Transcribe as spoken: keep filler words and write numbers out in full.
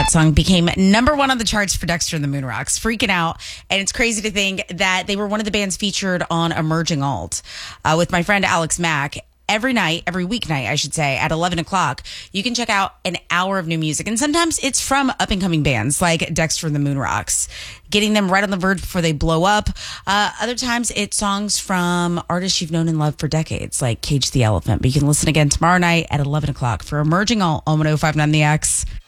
That song became number one on the charts for Dexter and the Moonrocks. Freaking out. And it's crazy to think that they were one of the bands featured on Emerging Alt uh, with my friend Alex Mack. Every night, every weeknight, I should say, at eleven o'clock, you can check out an hour of new music. And sometimes it's from up-and-coming bands like Dexter and the Moonrocks, getting them right on the verge before they blow up. Uh, other times, it's songs from artists you've known and loved for decades, like Cage the Elephant. But you can listen again tomorrow night at eleven o'clock for Emerging Alt on one oh five point nine The X.